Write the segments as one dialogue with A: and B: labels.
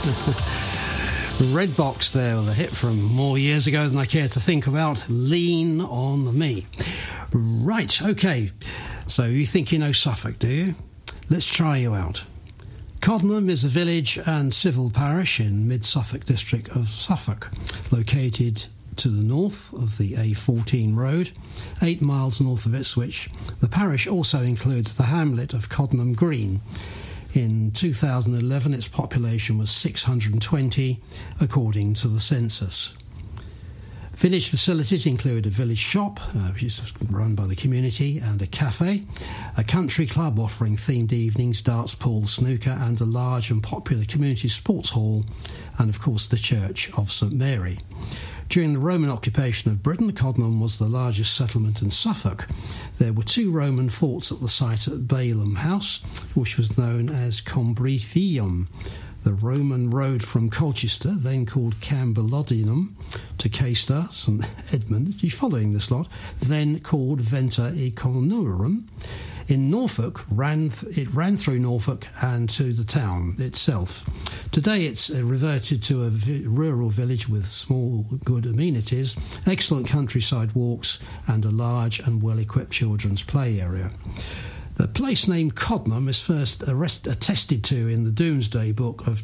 A: Red Box there with a hit from more years ago than I care to think about, Lean on Me. Right, okay, so you think you know Suffolk, do you? Let's try you out. Codnam is a village and civil parish in mid-Suffolk district of Suffolk, located to the north of the A14 road, 8 miles north of Ipswich. The parish also includes the hamlet of Codnam Green. In 2011, its population was 620, according to the census. Village facilities include a village shop, which is run by the community, and a cafe, a country club offering themed evenings, darts, pool, snooker, and a large and popular community sports hall, and of course the Church of St Mary. During the Roman occupation of Britain, Codnam was the largest settlement in Suffolk. There were 2 Roman forts at the site at Balham House, which was known as Combrivium. The Roman road from Colchester, then called Cambalodunum, to Caister, St Edmund, are you following this lot? Then called Venta Econorum. In Norfolk, it ran through Norfolk and to the town itself. Today it's reverted to a rural village with small good amenities, excellent countryside walks and a large and well-equipped children's play area. The place name Codnam is first attested to in the Domesday Book of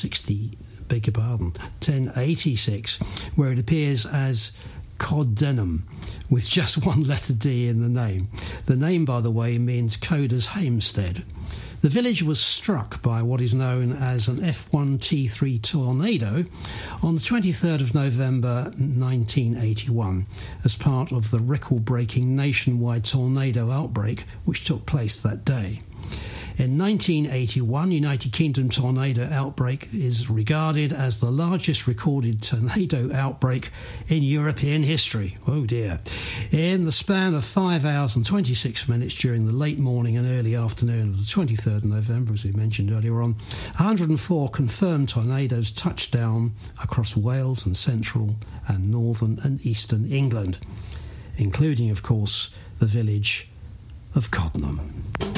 A: 1086, where it appears as Codenham, with just one letter D in the name. The name, by the way, means Coder's Hamestead. The village was struck by what is known as an F1T3 tornado on the 23rd of November 1981 as part of the record-breaking nationwide tornado outbreak which took place that day. In 1981, United Kingdom tornado outbreak is regarded as the largest recorded tornado outbreak in European history. Oh dear. In the span of 5 hours and 26 minutes during the late morning and early afternoon of the 23rd of November, as we mentioned earlier on, 104 confirmed tornadoes touched down across Wales and central and northern and eastern England, including, of course, the village of Codnam.